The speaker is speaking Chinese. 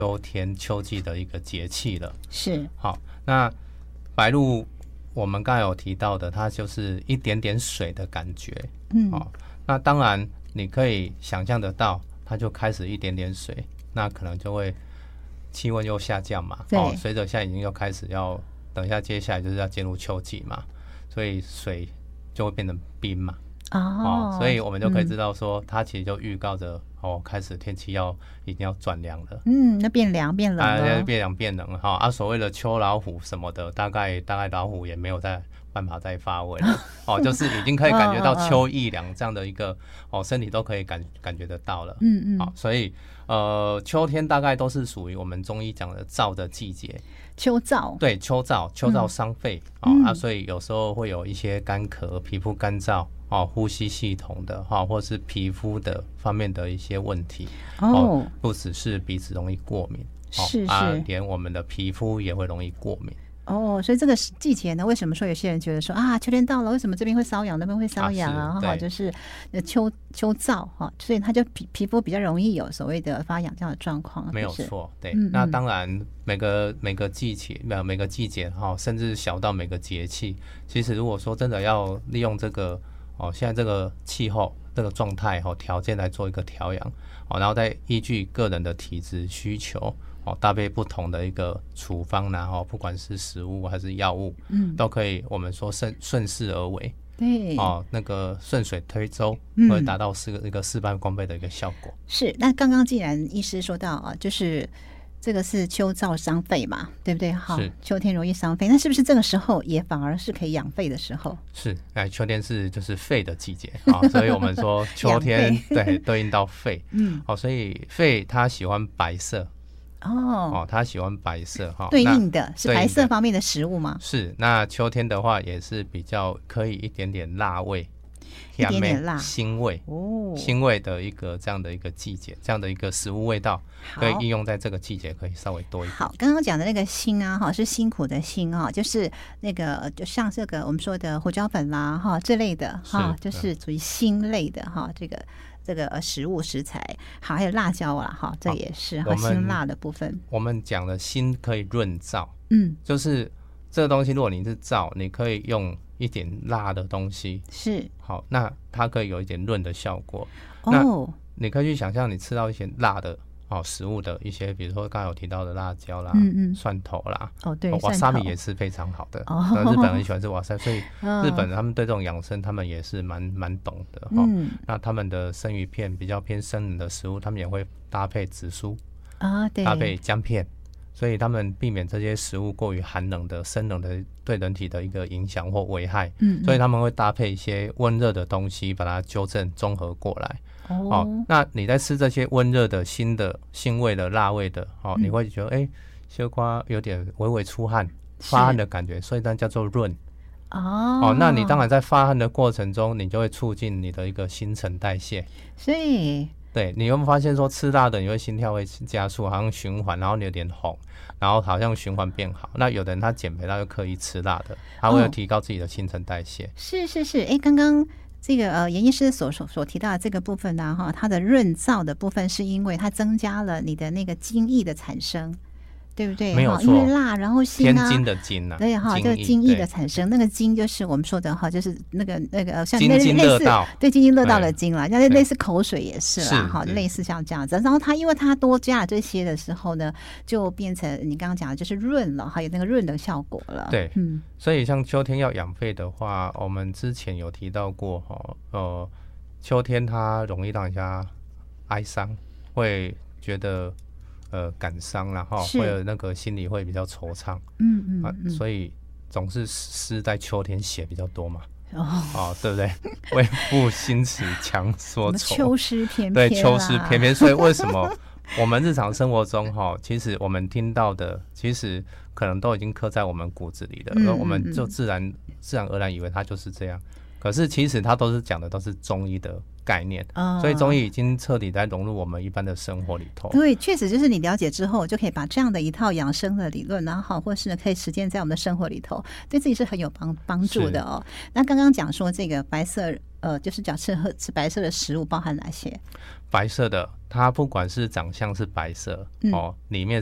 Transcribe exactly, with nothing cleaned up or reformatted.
秋天秋季的一个节气了。 是， 好，那白露我们刚才有提到的，它就是一点点水的感觉。嗯，好，那当然你可以想象得到，它就开始一点点水，那可能就会气温又下降嘛。哦，随着现在已经又开始要，等一下接下来就是要进入秋季嘛，所以水就会变成冰嘛。哦, 哦，所以我们就可以知道说，嗯、它其实就预告着哦，开始天气要已经要转凉了。 嗯，那变凉变冷了， 啊，变凉变冷哈。啊，所谓的秋老虎什么的，大概大概老虎也没有在办法再发威了。哦，就是已经可以感觉到秋意凉这样的一个哦，身体都可以感感觉得到了。嗯嗯。好、哦，所以呃，秋天大概都是属于我们中医讲的燥的季节。 秋燥， 对，秋燥，秋燥伤肺、嗯、哦、啊，所以有时候会有一些干咳、皮肤干燥。哦，呼吸系统的哈、哦，或是皮肤的方面的一些问题 哦, 哦，不只是鼻子容易过敏， 哦、是是、 啊，连我们的皮肤也会容易过敏。 哦，所以这个季节呢，为什么说有些人觉得说啊，秋天到了，为什么这边会瘙痒，那边会瘙痒啊？哈、啊，就是秋秋燥哈，所以他就皮皮肤比较容易有所谓的发痒这样的状况。 没有错，对。嗯嗯，那当然每个每个季节，每个季节哈，甚至小到每个节气，其实如果说真的要利用这个。哦，现在这个气候、这个状态、哦条件来做一个调养，哦，然后再依据个人的体质需求，哦，搭配不同的一个处方，然后不管是食物还是药物，嗯，都可以我们说顺顺势而为， 对， 哦，那个顺水推舟，会达到是一个事半功倍的一个效果。 是，那刚刚既然医师说到啊，就是。这个是秋燥伤肺嘛，对不对？好，秋天容易伤肺，那是不是这个时候也反而是可以养肺的时候？ 是，哎，秋天是就是肺的季节啊、哦，所以我们说秋天对对应到肺，嗯，哦，所以肺它喜欢白色，哦，哦，它喜欢白色哈、哦， 对应的是白色方面的食物吗？ 是，那秋天的话也是比较可以一点点辣味。 一点点辣腥味哦，腥味的一个这样的一个季节，这样的一个食物味道，可以应用在这个季节，可以稍微多一点。 好，刚刚讲的那个辛啊，哈，是辛苦的辛啊，就是那个就像这个我们说的胡椒粉啦，哈这类的哈，就是属于辛类的哈，这个这个食物食材，好，还有辣椒啊，哈，这也是哈辛辣的部分。 我们讲的辛可以润燥，嗯，就是这个东西，如果你是燥，你可以用。一点辣的东西是好，那它可以有一点润的效果。哦，那你可以去想象，你吃到一些辣的哦食物的一些，比如说刚才有提到的辣椒啦、嗯嗯蒜头啦， 哦对， 瓦萨米也是非常好的。哦，日本人很喜欢吃瓦萨，所以日本人他们对这种养生，他们也是蛮蛮懂的哈、嗯哦。那他们的生鱼片比较偏生冷的食物，他们也会搭配紫苏啊，对， 搭配姜片。所以他们避免这些食物过于寒冷的、生冷的对人体的一个影响或危害，嗯嗯，所以他们会搭配一些温热的东西，把它纠正综合过来。哦，哦那你在吃这些温热的、辛的、辛味的、辣味的，哦，嗯、你会觉得哎，西瓜有点微微出汗、发汗的感觉，所以那叫做润。哦, 哦，那你当然在发汗的过程中，你就会促进你的一个新陈代谢。 所以。 对，你有没有发现说吃辣的你会心跳会加速，好像循环，然后你有点红，然后好像循环变好。那有的人他减肥他就刻意吃辣的，他为了提高自己的新陈代谢。哦、 是是是，哎，刚刚这个呃严医师所所所提到的这个部分呢、啊，哈，它的润燥的部分是因为它增加了你的那个津液的产生。对不对？ 没有错， 因为辣，然后辛啊， 天津的津啊， 对哈，就津液的产生，那个津就是我们说的哈，就是那个那个像类似对津津乐道的津啦，像类似口水也是啦，哈，类似像这样子。然后它因为它多加了这些的时候呢，就变成你刚刚讲的就是润了，还有那个润的效果了。 对，嗯，所以像秋天要养肺的话，我们之前有提到过哈，呃，秋天它容易让人家哀伤，会觉得。呃，感伤然后会有那个心里会比较惆怅，嗯嗯, 嗯、啊，所以总是诗在秋天写比较多嘛，哦，哦对不对？为赋新词强说愁， 秋诗翩翩， 对，秋诗翩翩。所以为什么我们日常生活中哈，其实我们听到的，其实可能都已经刻在我们骨子里了，嗯嗯嗯，而我们就自然自然而然以为它就是这样。可是其实它都是讲的都是中医的概念，哦、所以中医已经彻底在融入我们一般的生活里头。 对，确实就是你了解之后，就可以把这样的一套养生的理论，然后或是呢可以实践在我们的生活里头，对自己是很有帮帮助的哦。那刚刚讲说这个白色，呃，就是讲吃喝吃白色的食物包含哪些？ 白色的，它不管是长相是白色、嗯、哦，里面